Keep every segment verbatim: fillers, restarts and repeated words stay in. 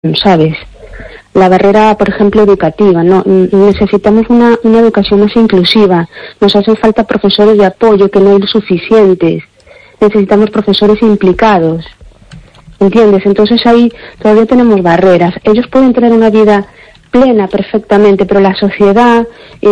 ¿sabes? La barrera, por ejemplo, educativa, ¿no? Necesitamos una, una educación más inclusiva, nos hacen falta profesores de apoyo que no hay suficientes, necesitamos profesores implicados, ¿entiendes? Entonces ahí todavía tenemos barreras. Ellos pueden tener una vida plena perfectamente, pero la sociedad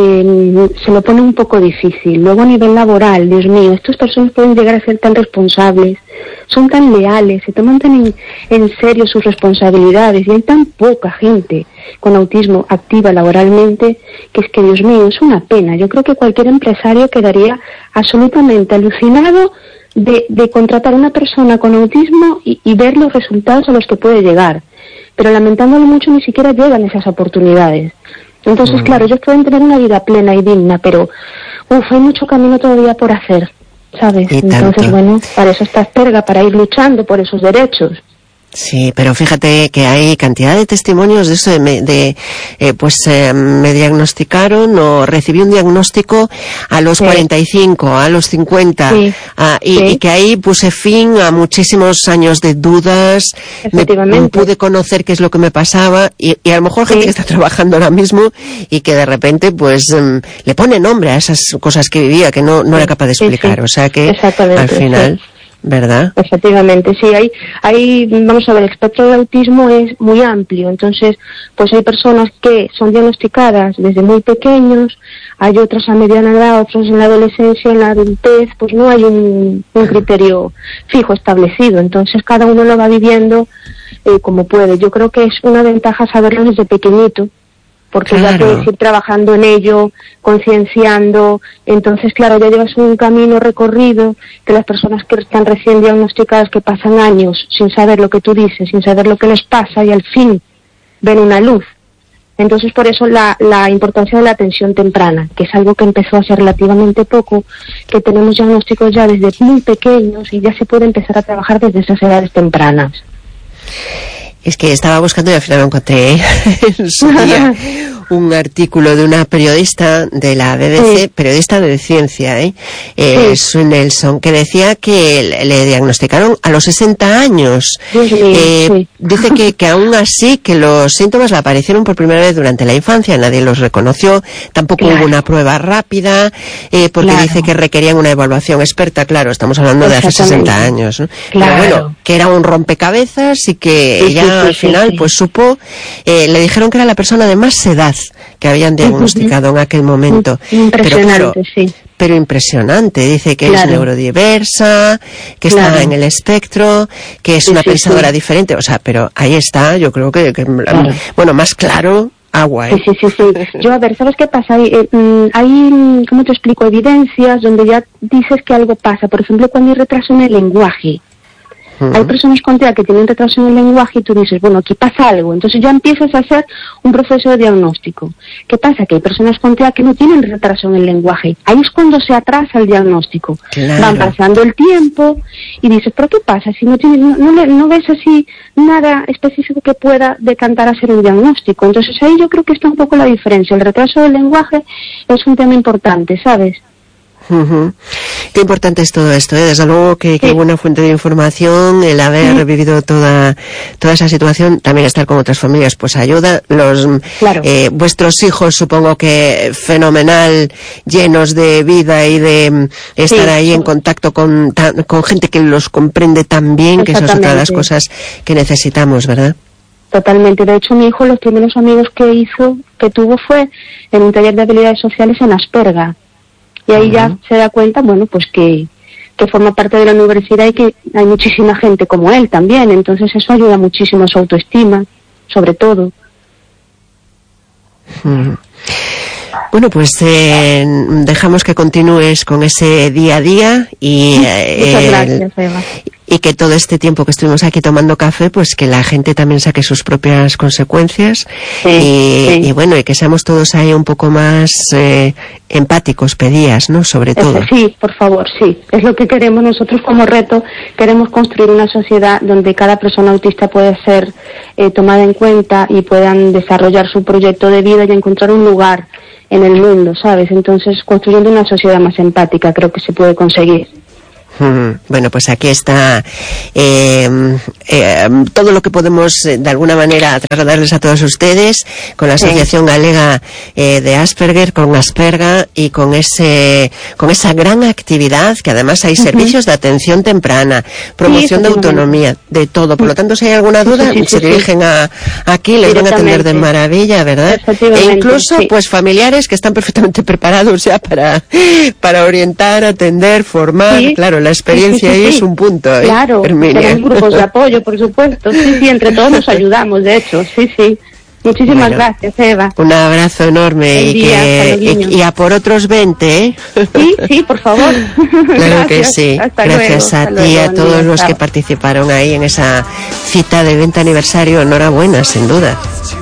eh, se lo pone un poco difícil. Luego a nivel laboral, Dios mío, estas personas pueden llegar a ser tan responsables, son tan leales, se toman tan en, en serio sus responsabilidades, y hay tan poca gente con autismo activa laboralmente, que es que, Dios mío, es una pena. Yo creo que cualquier empresario quedaría absolutamente alucinado de, de contratar a una persona con autismo y, y ver los resultados a los que puede llegar. Pero lamentándolo mucho, ni siquiera llegan esas oportunidades. Entonces, mm. claro, ellos pueden tener una vida plena y digna, pero uf, hay mucho camino todavía por hacer, ¿sabes? Entonces, bueno, para eso está Asperga, para ir luchando por esos derechos. Sí, pero fíjate que hay cantidad de testimonios de eso, de, de eh, pues eh, me diagnosticaron o recibí un diagnóstico a los sí. cuarenta y cinco, a los cincuenta, sí. a, y, sí. y que ahí puse fin a muchísimos años de dudas, me, me pude conocer qué es lo que me pasaba, y, y a lo mejor gente sí. que está trabajando ahora mismo y que de repente pues um, le pone nombre a esas cosas que vivía, que no, no sí. era capaz de explicar, sí, sí. o sea que al final... Sí. ¿Verdad? Efectivamente, sí, hay, hay, vamos a ver, el espectro de autismo es muy amplio, entonces, pues hay personas que son diagnosticadas desde muy pequeños, hay otras a mediana edad, otros en la adolescencia, en la adultez, pues no hay un, un criterio fijo establecido, entonces cada uno lo va viviendo eh, como puede. Yo creo que es una ventaja saberlo desde pequeñito, porque claro. ya puedes ir trabajando en ello, concienciando, entonces claro, ya llevas un camino recorrido que las personas que están recién diagnosticadas, que pasan años sin saber lo que tú dices, sin saber lo que les pasa, y al fin ven una luz. Entonces por eso la, la importancia de la atención temprana, que es algo que empezó hace relativamente poco, que tenemos diagnósticos ya desde muy pequeños y ya se puede empezar a trabajar desde esas edades tempranas. Es que estaba buscando y al final lo encontré en su día un artículo de una periodista de la B B C, sí. periodista de ciencia, ¿eh? eh sí. Sue Nelson, que decía que le, le diagnosticaron a los sesenta años. Sí, sí, eh, sí. Dice que, que aún así, que los síntomas le aparecieron por primera vez durante la infancia, nadie los reconoció, tampoco claro. hubo una prueba rápida, eh, porque claro. dice que requerían una evaluación experta, claro, estamos hablando de hace sesenta años, ¿no? Claro. Pero bueno, que era un rompecabezas y que sí, ella sí, sí, al final sí, sí. pues supo, eh, le dijeron que era la persona de más edad que habían diagnosticado uh-huh. en aquel momento. Impresionante, pero claro, sí. Pero impresionante, dice que claro. es neurodiversa, que claro. está en el espectro, que es sí, una sí, pensadora sí. diferente, o sea, pero ahí está, yo creo que, que claro. bueno, más claro, agua, ¿eh? Sí, sí, sí, sí. Yo, a ver, ¿sabes qué pasa? Hay, eh, hay, ¿cómo te explico? Evidencias donde ya dices que algo pasa. Por ejemplo, cuando hay retraso en el lenguaje. Uh-huh. Hay personas con T E A que tienen retraso en el lenguaje y tú dices, bueno, aquí pasa algo. Entonces ya empiezas a hacer un proceso de diagnóstico. ¿Qué pasa? Que hay personas con T E A que no tienen retraso en el lenguaje. Ahí es cuando se atrasa el diagnóstico. Claro. Van pasando el tiempo y dices, ¿pero qué pasa? Si no tienes, no, no, no ves así nada específico que pueda decantar a ser un diagnóstico. Entonces ahí yo creo que está un poco la diferencia. El retraso del lenguaje es un tema importante, ¿sabes? Uh-huh. Qué importante es todo esto, ¿eh? Desde luego que, que sí. buena fuente de información, el haber sí. vivido toda toda esa situación, también estar con otras familias pues ayuda. Los claro. eh, vuestros hijos supongo que fenomenal, llenos de vida y de estar sí. ahí en contacto con, tan, con gente que los comprende tan bien, que eso es otra de las cosas que necesitamos, ¿verdad? Totalmente. De hecho, mi hijo, los primeros amigos que hizo, que tuvo fue en un taller de habilidades sociales en Asperga. Y ahí uh-huh. ya se da cuenta, bueno, pues que, que forma parte de la universidad y que hay muchísima gente como él también. Entonces eso ayuda muchísimo a su autoestima, sobre todo. Uh-huh. Bueno, pues eh, dejamos que continúes con ese día a día y eh, muchas gracias, Eva. Y que todo este tiempo que estuvimos aquí tomando café, pues que la gente también saque sus propias consecuencias sí, y, sí. y bueno, y que seamos todos ahí un poco más eh, empáticos, pedías, ¿no? Sobre todo. Sí, por favor, sí. Es lo que queremos nosotros como reto. Queremos construir una sociedad donde cada persona autista pueda ser eh, tomada en cuenta y puedan desarrollar su proyecto de vida y encontrar un lugar en el mundo, ¿sabes? Entonces, construyendo una sociedad más empática creo que se puede conseguir. Bueno, pues aquí está eh, eh, todo lo que podemos eh, de alguna manera trasladarles a todos ustedes con la Asociación sí. Galega eh, de Asperger, con Asperga y con ese con esa gran actividad que además hay uh-huh. servicios de atención temprana, promoción sí, de autonomía, de todo. Por lo tanto, si hay alguna duda, sí, sí, sí, se sí, dirigen a aquí, les van a atender de maravilla, ¿verdad? E incluso, sí. pues familiares que están perfectamente preparados ya para para orientar, atender, formar, sí. claro, la experiencia sí, sí, sí, ahí sí. es un punto. ¿eh? Claro, Herminia. Tenemos grupos de apoyo, por supuesto. Sí, sí, entre todos nos ayudamos, de hecho. Sí, sí. Muchísimas bueno, gracias, Eva. Un abrazo enorme y, día, que, y, y a por otros veinte, ¿eh? Sí, sí, por favor. Claro que sí. Hasta gracias luego, a ti y a todos día, los chao. que participaron ahí en esa cita de veinte aniversario. Enhorabuena, sin duda.